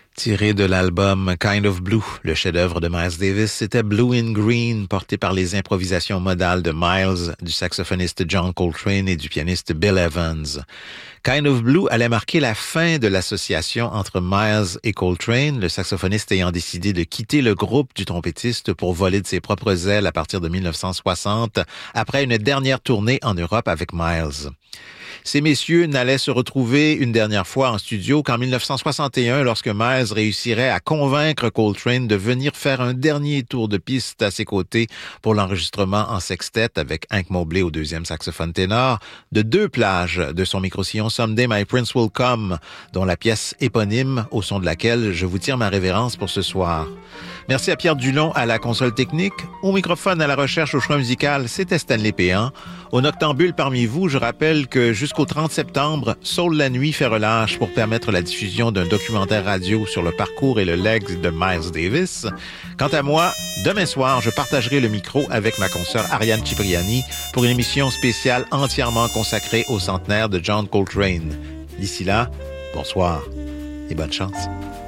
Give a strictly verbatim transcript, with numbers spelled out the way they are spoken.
Tiré de l'album Kind of Blue, le chef-d'œuvre de Miles Davis, c'était Blue in Green, porté par les improvisations modales de Miles, du saxophoniste John Coltrane et du pianiste Bill Evans. Kind of Blue allait marquer la fin de l'association entre Miles et Coltrane, le saxophoniste ayant décidé de quitter le groupe du trompettiste pour voler de ses propres ailes à partir de dix-neuf cent soixante, après une dernière tournée en Europe avec Miles. Ces messieurs n'allaient se retrouver une dernière fois en studio qu'en dix-neuf cent soixante et un, lorsque Miles réussirait à convaincre Coltrane de venir faire un dernier tour de piste à ses côtés pour l'enregistrement en sextet avec Hank Mobley au deuxième saxophone ténor de deux plages de son micro-sillon Someday My Prince Will Come, dont la pièce éponyme au son de laquelle je vous tire ma révérence pour ce soir. Merci à Pierre Dulon à la console technique. Au microphone à la recherche au choix musical, c'était Stanley Péan. Au noctambule parmi vous, je rappelle que jusqu'au trente septembre, Soul la nuit fait relâche pour permettre la diffusion d'un documentaire radio sur le parcours et le legs de Miles Davis. Quant à moi, demain soir, je partagerai le micro avec ma consoeur Ariane Cipriani pour une émission spéciale entièrement consacrée au centenaire de John Coltrane. D'ici là, bonsoir et bonne chance.